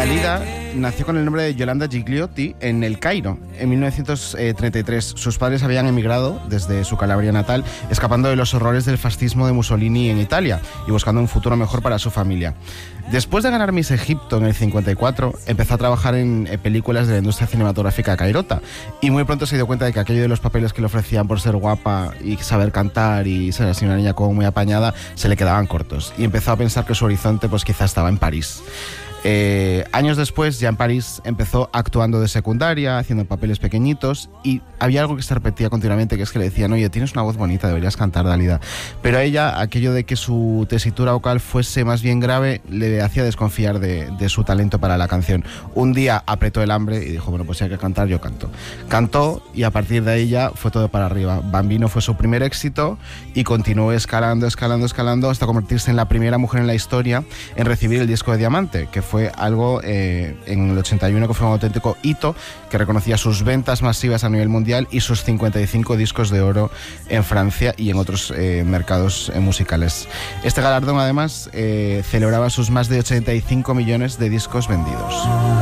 Dalida nació con el nombre de Yolanda Gigliotti en El Cairo en 1933. Sus padres habían emigrado desde su Calabria natal, escapando de los horrores del fascismo de Mussolini en Italia y buscando un futuro mejor para su familia. Después de ganar Miss Egipto en el 54, empezó a trabajar en películas de la industria cinematográfica cairota y muy pronto se dio cuenta de que aquello de los papeles que le ofrecían por ser guapa y saber cantar y ser así una niña como muy apañada se le quedaban cortos y empezó a pensar que su horizonte pues quizá estaba en París. Años después, ya en París, empezó actuando de secundaria, haciendo papeles pequeñitos, y había algo que se repetía continuamente, que es que le decían: oye, tienes una voz bonita, deberías cantar, Dalida. Pero a ella, aquello de que su tesitura vocal fuese más bien grave, le hacía desconfiar de su talento para la canción. Un día apretó el hambre y dijo: bueno, pues si hay que cantar, yo canto. Cantó y a partir de ahí ya fue todo para arriba. Bambino fue su primer éxito y continuó escalando hasta convertirse en la primera mujer en la historia en recibir el disco de diamante, que fue algo en el 81 que fue un auténtico hito que reconocía sus ventas masivas a nivel mundial y sus 55 discos de oro en Francia y en otros mercados musicales. Este galardón además celebraba sus más de 85 millones de discos vendidos.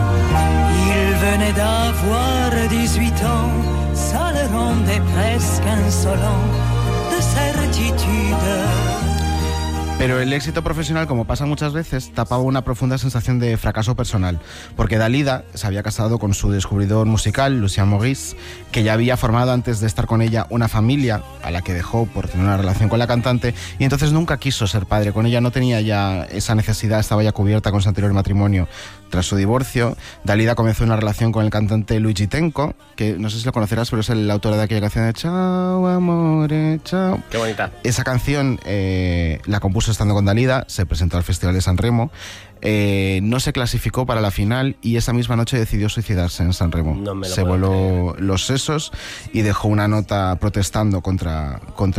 Il venait d'avoir 18 ans, ça le rendait presque insolent de certitude. Pero el éxito profesional, como pasa muchas veces, tapaba una profunda sensación de fracaso personal, porque Dalida se había casado con su descubridor musical, Lucien Maurice, que ya había formado antes de estar con ella una familia, a la que dejó por tener una relación con la cantante, y entonces nunca quiso ser padre. Con ella no tenía ya esa necesidad, estaba ya cubierta con su anterior matrimonio. Tras su divorcio, Dalida comenzó una relación con el cantante Luigi Tenco, que no sé si lo conocerás, pero es el autor de aquella canción de Chao, amore, chao. Qué bonita. Esa canción la compuso estando con Dalida, se presentó al Festival de San Remo, no se clasificó para la final y esa misma noche decidió suicidarse en San Remo. No me lo se puedo voló los sesos y dejó una nota protestando contra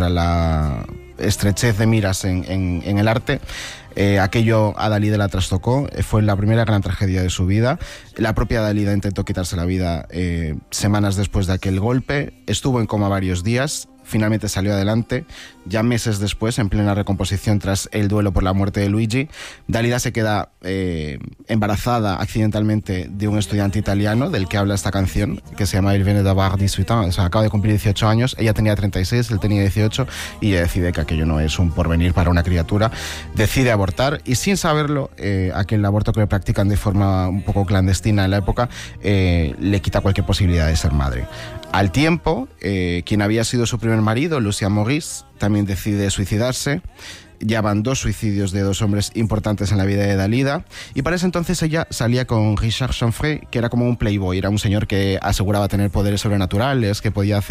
la estrechez de miras en el arte. Aquello a Dalida la trastocó, fue la primera gran tragedia de su vida. La propia Dalida intentó quitarse la vida semanas después de aquel golpe, estuvo en coma varios días, finalmente salió adelante. Ya meses después, en plena recomposición tras el duelo por la muerte de Luigi, Dalida se queda embarazada accidentalmente de un estudiante italiano del que habla esta canción, que se llama Il venait d'avoir 18 ans, o sea, acaba de cumplir 18 años, ella tenía 36, él tenía 18, y ella decide que aquello no es un porvenir para una criatura, decide abortar, y sin saberlo, aquel aborto que le practican de forma un poco clandestina en la época, le quita cualquier posibilidad de ser madre. Al tiempo, quien había sido su primer marido, Lucien Maurice, también decide suicidarse. Ya van 2 suicidios de 2 hombres importantes en la vida de Dalida, y para ese entonces ella salía con Richard Chanfray, que era como un playboy, era un señor que aseguraba tener poderes sobrenaturales, que podía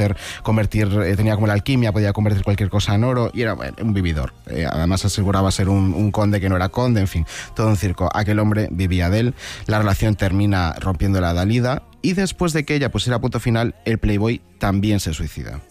tenía como la alquimia, podía convertir cualquier cosa en oro, y era un vividor. Además aseguraba ser un conde que no era conde, en fin, todo un circo. Aquel hombre vivía de él, la relación termina rompiéndola a Dalida, y después de que ella pusiera punto final, el playboy también se suicida.